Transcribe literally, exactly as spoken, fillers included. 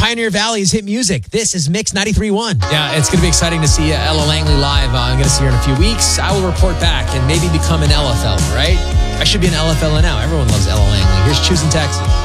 Pioneer Valley's hit music. This is Mix ninety-three point one. Yeah, it's going to be exciting to see Ella Langley live. Uh, I'm going to see her in a few weeks. I will report back and maybe become an Ella fella, right? I should be an Ella fella now. Everyone loves Ella Langley. Here's Choosing Texas.